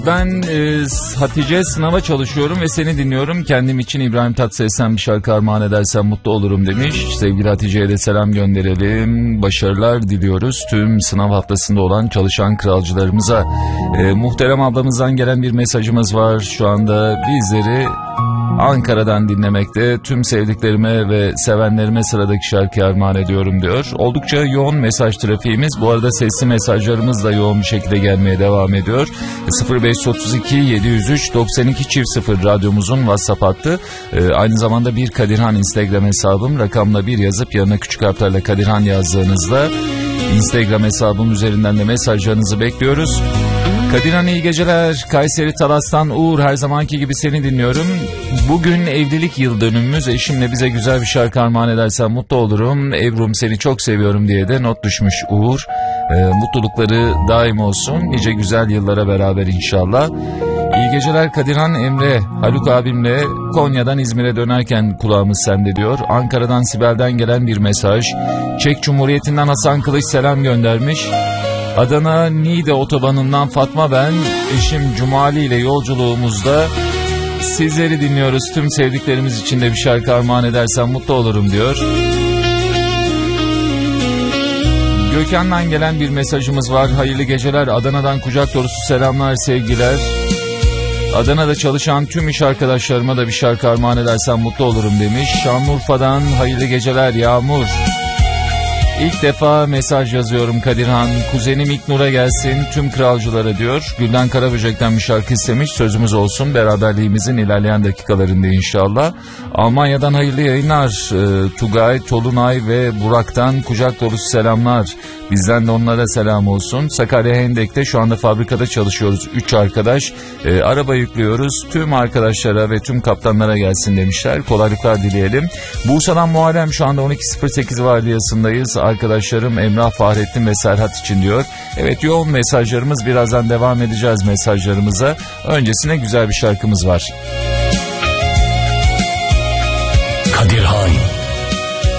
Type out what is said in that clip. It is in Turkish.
Ben Hatice, sınava çalışıyorum ve seni dinliyorum. Kendim için İbrahim Tatlıses'ten bir şarkı armağan edersem mutlu olurum demiş. Sevgili Hatice'ye de selam gönderelim. Başarılar diliyoruz tüm sınav haftasında olan çalışan kralcılarımıza. Muhterem ablamızdan gelen bir mesajımız var. Şu anda bizleri Ankara'dan dinlemekte. Tüm sevdiklerime ve sevenlerime sıradaki şarkıyı armağan ediyorum diyor. Oldukça yoğun mesaj trafiğimiz. Bu arada sesli mesajlarımız da yoğun bir şekilde gelmeye devam ediyor. 0532 703 92 0 radyomuzun WhatsApp hattı. Aynı zamanda bir Kadirhan Instagram hesabım. Rakamla bir yazıp yanına küçük harflerle Kadirhan yazdığınızda Instagram hesabım üzerinden de mesajlarınızı bekliyoruz. Kadirhan iyi geceler. Kayseri Talas'tan Uğur, her zamanki gibi seni dinliyorum. Bugün evlilik yıl dönümümüz. Eşimle bize güzel bir şarkı armağan edersen mutlu olurum. Ebru'm seni çok seviyorum diye de not düşmüş Uğur. Mutlulukları daim olsun. Nice güzel yıllara beraber inşallah. İyi geceler Kadirhan. Emre, Haluk abimle Konya'dan İzmir'e dönerken kulağımız sende diyor. Ankara'dan Sibel'den gelen bir mesaj. Çek Cumhuriyeti'nden Hasan Kılıç selam göndermiş. Adana Niğde otobanından Fatma ben. Eşim Cumali ile yolculuğumuzda sizleri dinliyoruz. Tüm sevdiklerimiz için de bir şarkı armağan edersen mutlu olurum diyor. Gökhan'dan gelen bir mesajımız var. Hayırlı geceler. Adana'dan kucak dolusu selamlar, sevgiler. Adana'da çalışan tüm iş arkadaşlarıma da bir şarkı armağan edersen mutlu olurum demiş. Şanlıurfa'dan hayırlı geceler Yağmur. İlk defa mesaj yazıyorum Kadirhan. Kuzenim İlknur'a gelsin tüm kralcılara diyor. Gülden Karaböcek'ten bir şarkı istemiş. Sözümüz olsun beraberliğimizin ilerleyen dakikalarında inşallah. Almanya'dan hayırlı yayınlar. Tugay, Tolunay ve Burak'tan kucak dolusu selamlar. Bizden de onlara selam olsun. Sakarya Hendek'te şu anda fabrikada çalışıyoruz. 3 arkadaş. Araba yüklüyoruz. Tüm arkadaşlara ve tüm kaptanlara gelsin demişler. Kolaylıklar dileyelim. Bursa'dan Muharrem, şu anda 12.08 vardiyasındayız. Arkadaşlarım Emrah, Fahrettin ve Serhat için diyor. Evet, yoğun mesajlarımız, birazdan devam edeceğiz mesajlarımıza. Öncesine güzel bir şarkımız var. Kadirhan